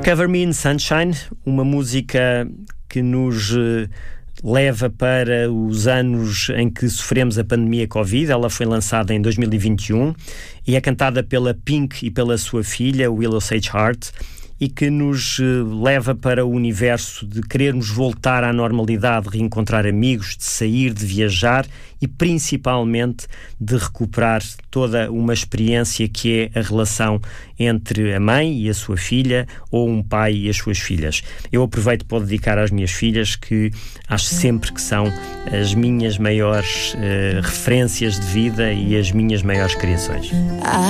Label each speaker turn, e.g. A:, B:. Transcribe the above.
A: Cover Me in Sunshine, uma música que nos leva para os anos em que sofremos a pandemia Covid. Ela foi lançada em 2021 e é cantada pela Pink e pela sua filha, Willow Sage Hart, e que nos leva para o universo de querermos voltar à normalidade, de reencontrar amigos, de sair, de viajar e principalmente de recuperar toda uma experiência que é a relação entre a mãe e a sua filha ou um pai e as suas filhas. Eu aproveito para dedicar às minhas filhas, que acho sempre que são as minhas maiores referências de vida e as minhas maiores criações.